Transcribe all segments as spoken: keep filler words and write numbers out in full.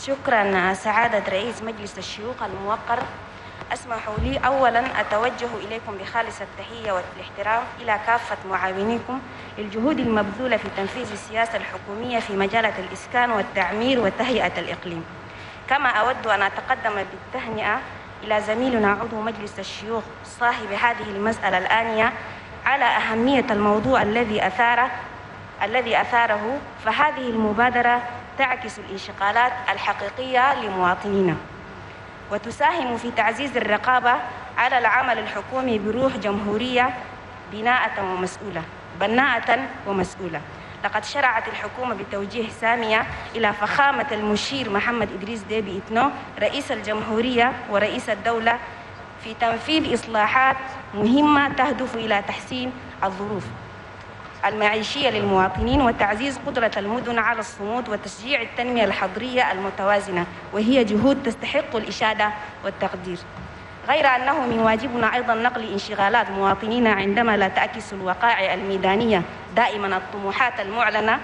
شكرا سعادة رئيس مجلس الشيوخ الموقر. اسمحوا لي أولا أتوجه إليكم بخالص التحية والاحترام إلى كافة معاونيكم للجهود المبذولة في تنفيذ السياسة الحكومية في مجالات الإسكان والتعمير وتهيئة الإقليم. كما أود أن أتقدم بالتهنئة إلى زميلنا عضو مجلس الشيوخ صاحب هذه المسألة الآنية على أهمية الموضوع الذي أثاره الذي أثاره فهذه المبادرة تعكس الانشغالات الحقيقية لمواطنينا وتساهم في تعزيز الرقابة على العمل الحكومي بروح جمهورية بناءة ومسؤولة بناءة ومسؤولة. لقد شرعت الحكومة بتوجيه سامية إلى فخامة المشير محمد إدريس ديبي إتنو رئيس الجمهورية ورئيس الدولة في تنفيذ إصلاحات مهمة تهدف إلى تحسين الظروف المعيشية للمواطنين وتعزيز قدرة المدن على الصمود وتشجيع التنمية الحضرية المتوازنة، وهي جهود تستحق الإشادة والتقدير. غير أنه من واجبنا أيضا نقل انشغالات مواطنينا عندما لا تعكس الوقائع الميدانية دائما الطموحات المعلنة.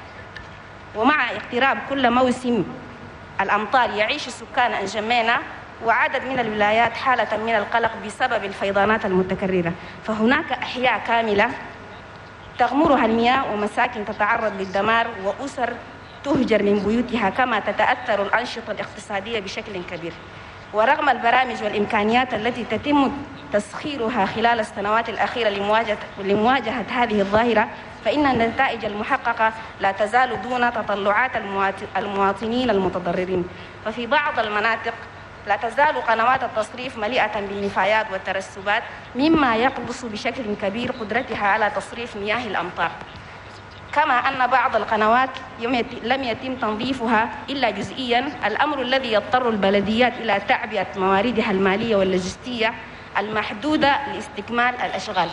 ومع اقتراب كل موسم الأمطار يعيش سكان أنجمينا وعدد من الولايات حالة من القلق بسبب الفيضانات المتكررة، فهناك أحياء كاملة تغمرها المياه ومساكن تتعرض للدمار وأسر تهجر من بيوتها، كما تتأثر الأنشطة الاقتصادية بشكل كبير. ورغم البرامج والإمكانيات التي تتم تسخيرها خلال السنوات الأخيرة لمواجهة, لمواجهة هذه الظاهرة، فإن النتائج المحققة لا تزال دون تطلعات المواطنين المتضررين. ففي بعض المناطق لا تزال قنوات التصريف مليئة بالنفايات والترسبات، مما يقلص بشكل كبير قدرتها على تصريف مياه الأمطار. كما أن بعض القنوات لم يتم تنظيفها إلا جزئياً، الأمر الذي يضطر البلديات إلى تعبئة مواردها المالية واللوجستية المحدودة لاستكمال الأشغال.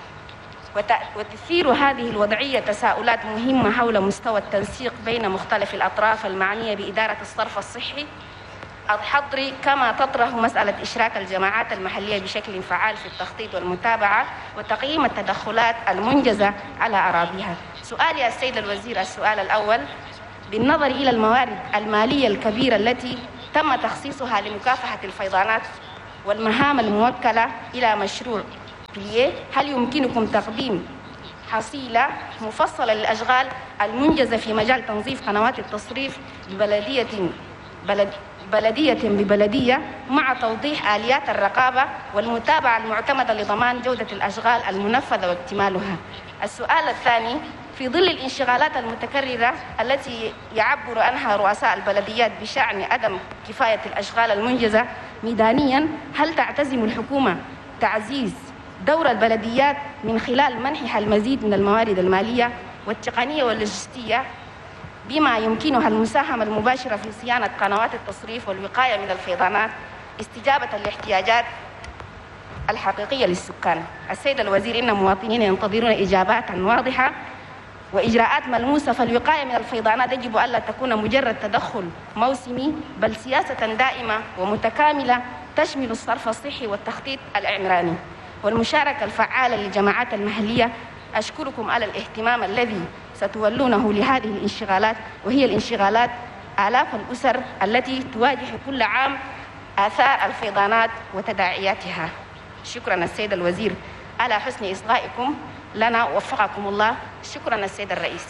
وتثير هذه الوضعية تساؤلات مهمة حول مستوى التنسيق بين مختلف الأطراف المعنية بإدارة الصرف الصحي الحضري، كما تطرح مسألة إشراك الجماعات المحلية بشكل فعال في التخطيط والمتابعة وتقييم التدخلات المنجزة على أراضيها. سؤالي السيد الوزير السؤال الأول: بالنظر إلى الموارد المالية الكبيرة التي تم تخصيصها لمكافحة الفيضانات والمهام الموكلة إلى مشروع بليه، هل يمكنكم تقديم حصيلة مفصلة للأشغال المنجزة في مجال تنظيف قنوات التصريف ببلدية بلد بلدية ببلدية، مع توضيح آليات الرقابة والمتابعة المعتمدة لضمان جودة الأشغال المنفذة واكتمالها؟ السؤال الثاني: في ظل الانشغالات المتكررة التي يعبر عنها رؤساء البلديات بشأن عدم كفاية الأشغال المنجزة ميدانياً، هل تعتزم الحكومة تعزيز دور البلديات من خلال منحها المزيد من الموارد المالية والتقنية واللوجستية بما يمكنها المساهمة المباشرة في صيانة قنوات التصريف والوقاية من الفيضانات استجابة لاحتياجات الحقيقية للسكان؟ السيد الوزير، إن مواطنين ينتظرون إجابات واضحة وإجراءات ملموسة، فالوقاية من الفيضانات يجب ألا تكون مجرد تدخل موسمي، بل سياسة دائمة ومتكاملة تشمل الصرف الصحي والتخطيط العمراني والمشاركة الفعالة للجماعات المحلية. أشكركم على الاهتمام الذي ستولونه لهذه الانشغالات، وهي الانشغالات آلاف الأسر التي تواجه كل عام آثار الفيضانات وتداعياتها. شكرا السيد الوزير على حسن إصغائكم لنا، وفقكم الله. شكرا السيد الرئيس.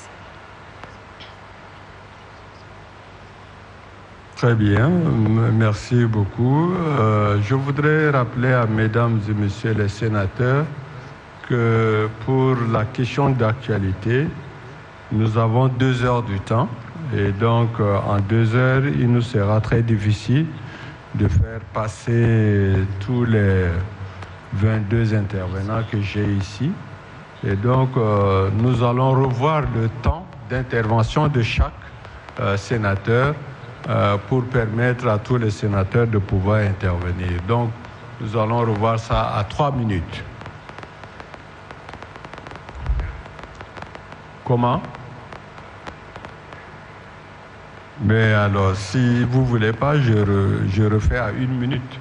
Très bien, merci beaucoup. Euh, je voudrais rappeler à mesdames et messieurs les sénateurs que pour la question d'actualité, nous avons deux heures du temps et donc euh, en deux heures, il nous sera très difficile de faire passer tous les vingt-deux intervenants que j'ai ici. Et donc, euh, nous allons revoir le temps d'intervention de chaque euh, sénateur euh, pour permettre à tous les sénateurs de pouvoir intervenir. Donc, nous allons revoir ça à trois minutes. Comment? Mais alors, si vous ne voulez pas, je, re, je refais à une minute.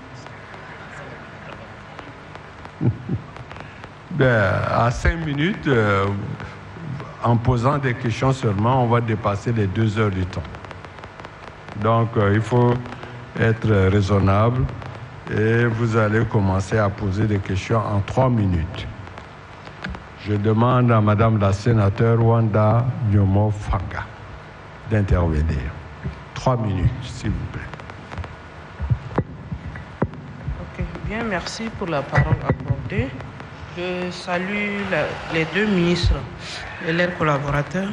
Ben, à cinq minutes, euh, en posant des questions seulement, on va dépasser les deux heures du temps. Donc, euh, il faut être raisonnable et vous allez commencer à poser des questions en trois minutes. Je demande à Madame la sénateur Wanda Nyomo Fanga d'intervenir. Trois minutes, s'il vous plaît. Ok, bien, merci pour la parole accordée. Je salue la, les deux ministres et leurs collaborateurs.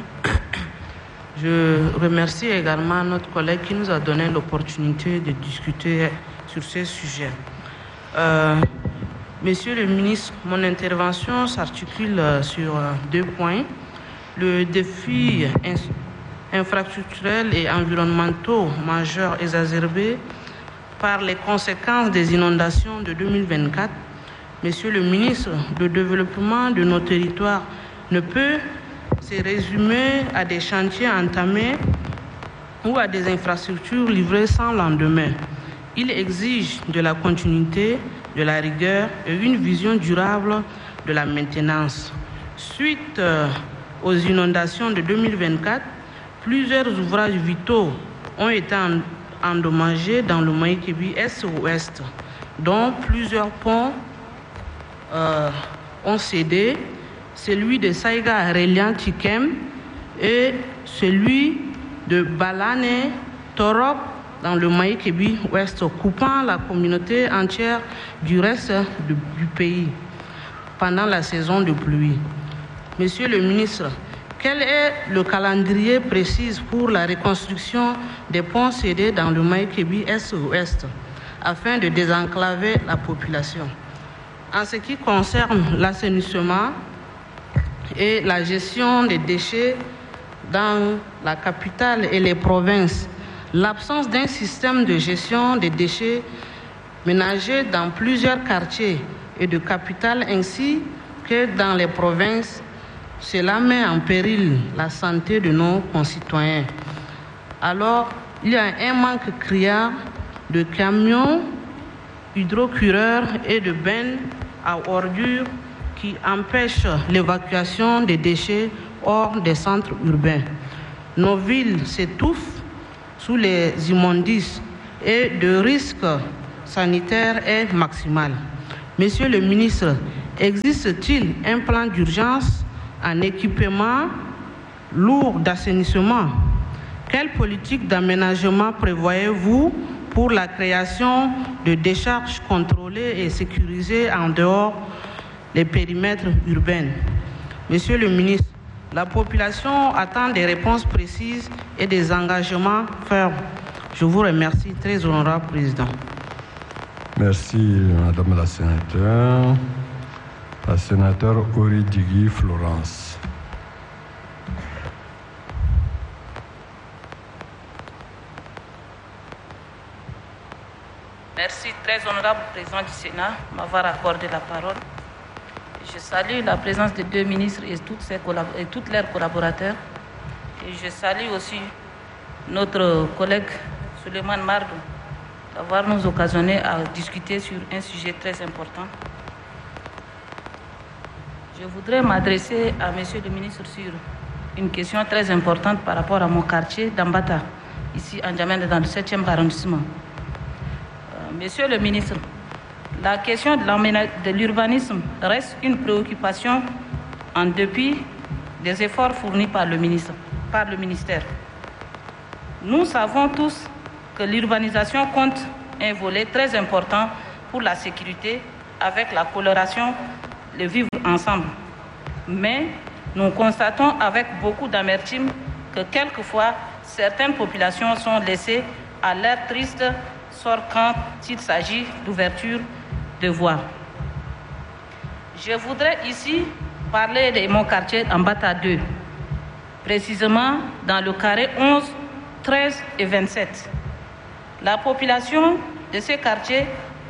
Je remercie également notre collègue qui nous a donné l'opportunité de discuter sur ces sujets. Euh, Monsieur le ministre, mon intervention s'articule sur deux points. Le défi infrastructurel et environnementaux majeurs exacerbés par les conséquences des inondations de deux mille vingt-quatre. Monsieur le ministre, le développement de nos territoires ne peut se résumer à des chantiers entamés ou à des infrastructures livrées sans lendemain. Il exige de la continuité, de la rigueur et une vision durable de la maintenance. Suite euh, aux inondations de deux mille vingt-quatre, plusieurs ouvrages vitaux ont été en, endommagés dans le Maïkébi Est-Ouest, dont plusieurs ponts euh, ont cédé, celui de Saïga reliant Tikem et celui de Balane Torop dans le Maïkébi Ouest, coupant la communauté entière du reste de, du pays pendant la saison de pluie. Monsieur le ministre, quel est le calendrier précis pour la reconstruction des ponts cédés dans le Maïkébi Est-Ouest afin de désenclaver la population? En ce qui concerne l'assainissement et la gestion des déchets dans la capitale et les provinces, l'absence d'un système de gestion des déchets ménagers dans plusieurs quartiers et de capitales ainsi que dans les provinces, cela met en péril la santé de nos concitoyens. Alors, il y a un manque criard de camions, hydrocureurs et de bennes à ordures qui empêchent l'évacuation des déchets hors des centres urbains. Nos villes s'étouffent sous les immondices et le risque sanitaire est maximal. Monsieur le ministre, existe-t-il un plan d'urgence en équipement lourd d'assainissement? Quelle politique d'aménagement prévoyez-vous pour la création de décharges contrôlées et sécurisées en dehors des périmètres urbains? Monsieur le ministre, la population attend des réponses précises et des engagements fermes. Je vous remercie, très honorable président. Merci, Madame la sénateur. La sénateur Oridigi Florence. Merci, très honorable président du Sénat, de m'avoir accordé la parole. Je salue la présence des deux ministres et tous et toutes leurs collaborateurs. Et je salue aussi notre collègue Suleiman Mardou d'avoir nous occasionné à discuter sur un sujet très important. Je voudrais m'adresser à Monsieur le ministre sur une question très importante par rapport à mon quartier d'Ambata, ici en N'Djamena, dans le septième arrondissement. Euh, Monsieur le ministre, la question de l'urbanisme reste une préoccupation en dépit des efforts fournis par le, ministre, par le ministère. Nous savons tous que l'urbanisation compte un volet très important pour la sécurité avec la coloration, le vivre ensemble. Mais nous constatons avec beaucoup d'amertume que quelquefois, certaines populations sont laissées à leur triste sort quand il s'agit d'ouverture de voies. Je voudrais ici parler de mon quartier Ambata deux, précisément dans le carré onze, treize et vingt-sept. La population de ces quartiers,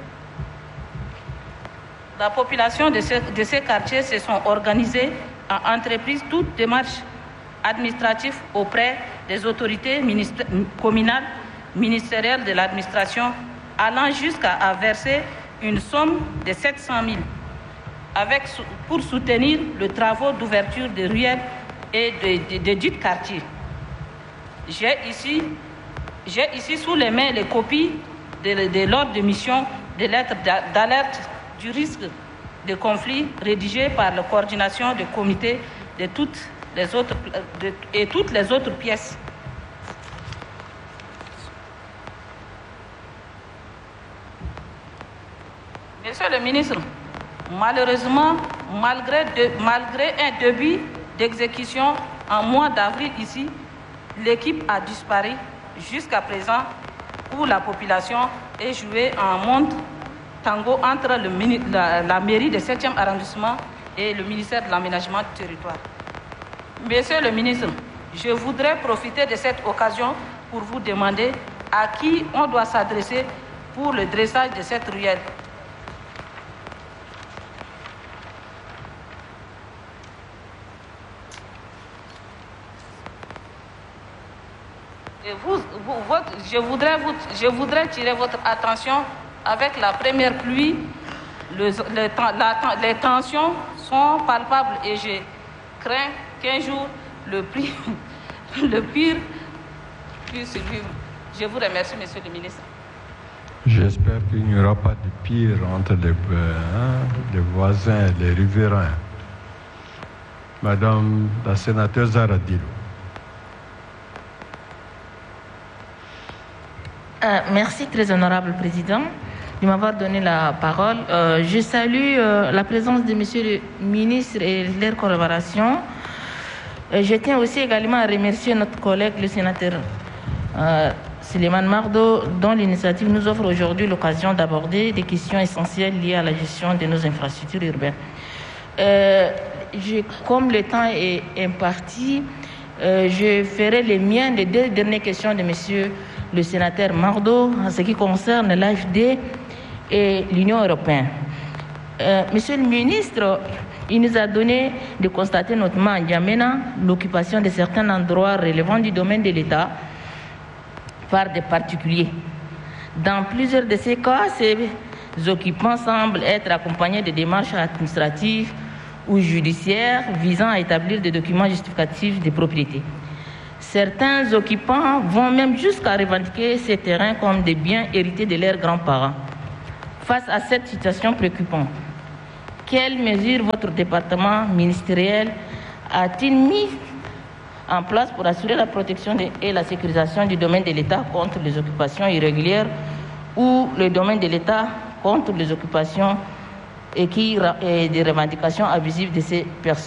la population de ces, de ces quartiers se sont organisées en entreprise toute démarche administrative auprès des autorités ministère, communales, ministérielles de l'administration, allant jusqu'à verser une somme de sept cent mille avec, pour soutenir les travaux d'ouverture de ruelles et de, de, de dits quartiers. J'ai ici j'ai ici sous les mains les copies de, de l'ordre de mission des lettres d'alerte du risque de conflit rédigées par la coordination du comité de toutes les autres, de, et toutes les autres pièces. Monsieur le ministre, malheureusement, malgré, de, malgré un début d'exécution en mois d'avril ici, l'équipe a disparu jusqu'à présent, où la population est jouée en monde tango entre le, la, la mairie du septième arrondissement et le ministère de l'Aménagement du territoire. Monsieur le ministre, je voudrais profiter de cette occasion pour vous demander à qui on doit s'adresser pour le dressage de cette ruelle. Et vous, vous, votre, je, voudrais vous, je voudrais tirer votre attention avec la première pluie. Le, le, la, les tensions sont palpables et je crains qu'un jour le, prix, le pire puisse vivre. Je vous remercie, monsieur le ministre. J'espère qu'il n'y aura pas de pire entre les, hein, les voisins et les riverains. Madame la sénatrice Zahra Dilo. Euh, merci, très honorable président, de m'avoir donné la parole. Euh, je salue euh, la présence de monsieur le ministre et leur collaboration. Euh, je tiens aussi également à remercier notre collègue, le sénateur euh, Souleymane Mardo, dont l'initiative nous offre aujourd'hui l'occasion d'aborder des questions essentielles liées à la gestion de nos infrastructures urbaines. Euh, je, comme le temps est imparti, euh, je ferai les miennes, les deux dernières questions de monsieur le sénateur Mardo en ce qui concerne l'A F D et l'Union européenne. Euh, monsieur le ministre, il nous a donné de constater notamment en N'Djamena l'occupation de certains endroits relevant du domaine de l'État par des particuliers. Dans plusieurs de ces cas, ces occupants semblent être accompagnés de démarches administratives ou judiciaires visant à établir des documents justificatifs de propriété. Certains occupants vont même jusqu'à revendiquer ces terrains comme des biens hérités de leurs grands-parents. Face à cette situation préoccupante, quelles mesures votre département ministériel a-t-il mis en place pour assurer la protection de, et la sécurisation du domaine de l'État contre les occupations irrégulières ou le domaine de l'État contre les occupations et, qui, et des revendications abusives de ces personnes?